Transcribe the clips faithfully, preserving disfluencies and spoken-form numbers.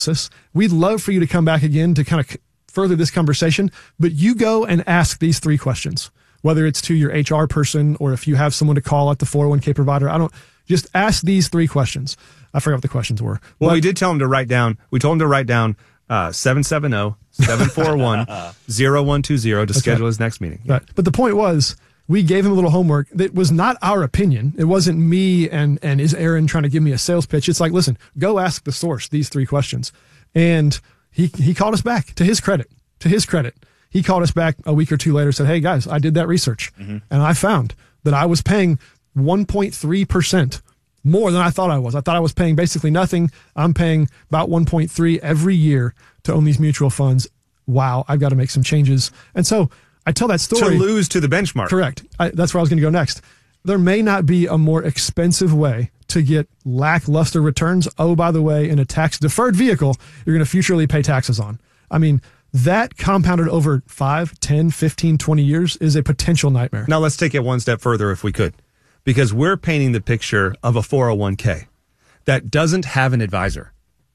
We'd love for you to come back again to kind of further this conversation, but you go and ask these three questions, whether it's to your H R person or if you have someone to call at the four oh one k provider. I don't just ask these three questions. I forgot what the questions were. Well, but, we did tell them to write down, we told them to write down uh, seven seven zero, seven four one, zero one two zero to schedule right. his next meeting. Right. But the point was, we gave him a little homework that was not our opinion. It wasn't me and, and is Aaron trying to give me a sales pitch. It's like, listen, go ask the source these three questions. And he, he called us back. To his credit, to his credit, he called us back a week or two later and said, hey guys, I did that research mm-hmm. and I found that I was paying one point three percent more than I thought I was. I thought I was paying basically nothing. I'm paying about one point three every year to own these mutual funds. Wow. I've got to make some changes. And so I tell that story. To lose to the benchmark. Correct. I, that's where I was going to go next. There may not be a more expensive way to get lackluster returns. Oh, by the way, in a tax-deferred vehicle, you're going to futurely pay taxes on. I mean, that compounded over five, ten, fifteen, twenty years is a potential nightmare. Now let's take it one step further if we could, because we're painting the picture of a four oh one k that doesn't have an advisor.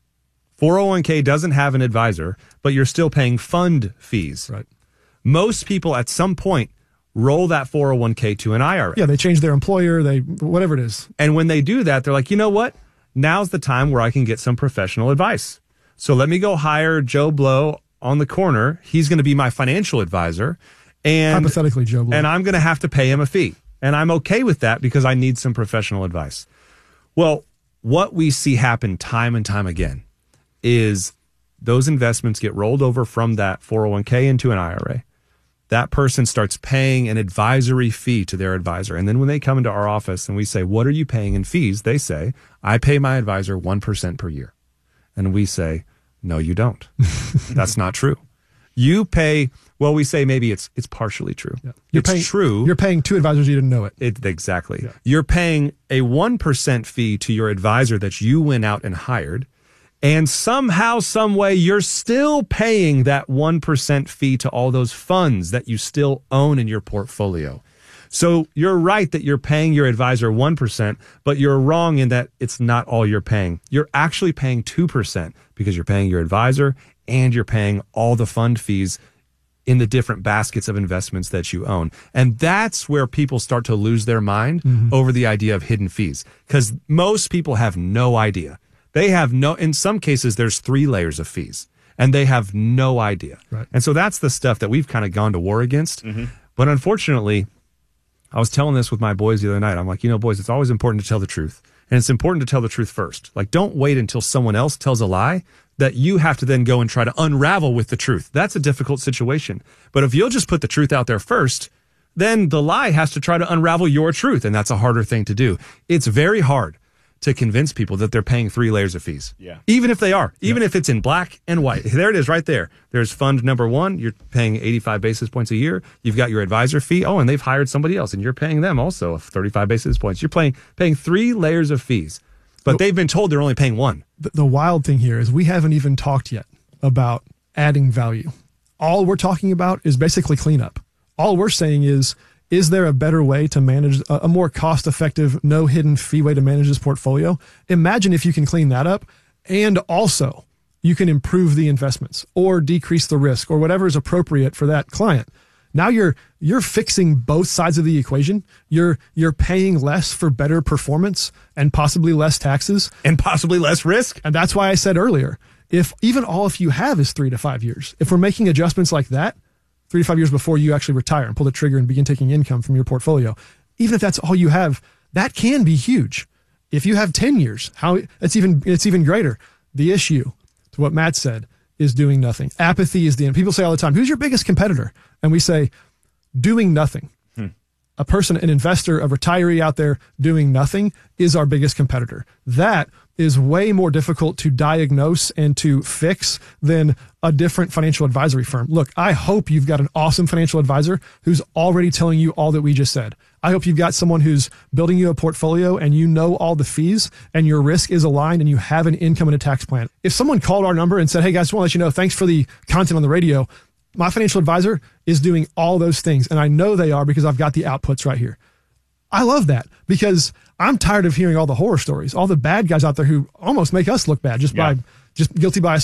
four oh one k doesn't have an advisor, but you're still paying fund fees. Right. Most people at some point roll that four oh one k to an I R A. Yeah, they change their employer, they whatever it is. And when they do that, they're like, you know what? Now's the time where I can get some professional advice. So let me go hire Joe Blow on the corner. He's going to be my financial advisor. And hypothetically, Joe Blow. And I'm going to have to pay him a fee. And I'm okay with that because I need some professional advice. Well, what we see happen time and time again is those investments get rolled over from that four oh one k into an I R A. That person starts paying an advisory fee to their advisor. And then when they come into our office and we say, what are you paying in fees? They say, I pay my advisor one percent per year. And we say, no, you don't. That's not true. You pay, well, we say maybe it's it's partially true. Yeah. You're it's paying, true. You're paying two advisors, you didn't know it. it exactly. Yeah. You're paying a one percent fee to your advisor that you went out and hired. And somehow, some way, you're still paying that one percent fee to all those funds that you still own in your portfolio. So you're right that you're paying your advisor one percent, but you're wrong in that it's not all you're paying. You're actually paying two percent because you're paying your advisor and you're paying all the fund fees in the different baskets of investments that you own. And that's where people start to lose their mind mm-hmm. over the idea of hidden fees, because most people have no idea. They have no, in some cases, there's three layers of fees and they have no idea. Right. And so that's the stuff that we've kind of gone to war against. Mm-hmm. But unfortunately, I was telling this with my boys the other night. I'm like, you know, boys, it's always important to tell the truth. And it's important to tell the truth first. Like, don't wait until someone else tells a lie that you have to then go and try to unravel with the truth. That's a difficult situation. But if you'll just put the truth out there first, then the lie has to try to unravel your truth. And that's a harder thing to do. It's very hard to convince people that they're paying three layers of fees. Yeah. Even if they are, even yeah. if it's in black and white. There it is right there. There's fund number one. You're paying eighty-five basis points a year. You've got your advisor fee. Oh, and they've hired somebody else and you're paying them also thirty-five basis points. You're paying, paying three layers of fees, but the, they've been told they're only paying one. The, the wild thing here is we haven't even talked yet about adding value. All we're talking about is basically cleanup. All we're saying is, is there a better way to manage a, a more cost-effective, no hidden fee way to manage this portfolio? Imagine if you can clean that up and also you can improve the investments or decrease the risk or whatever is appropriate for that client. Now you're you're fixing both sides of the equation. You're you're paying less for better performance and possibly less taxes. And possibly less risk. And that's why I said earlier, if even all if you have is three to five years, if we're making adjustments like that, three to five years before you actually retire and pull the trigger and begin taking income from your portfolio, even if that's all you have, that can be huge. If you have ten years, how it's even it's even greater. The issue, to what Matt said, is doing nothing. Apathy is the end. People say all the time, who's your biggest competitor? And we say, doing nothing. Hmm. A person, an investor, a retiree out there doing nothing is our biggest competitor. That is way more difficult to diagnose and to fix than a different financial advisory firm. Look, I hope you've got an awesome financial advisor who's already telling you all that we just said. I hope you've got someone who's building you a portfolio and you know all the fees and your risk is aligned and you have an income and a tax plan. If someone called our number and said, hey guys, I want to let you know, thanks for the content on the radio. My financial advisor is doing all those things. And I know they are because I've got the outputs right here. I love that because I'm tired of hearing all the horror stories, all the bad guys out there who almost make us look bad just yeah. by just guilty by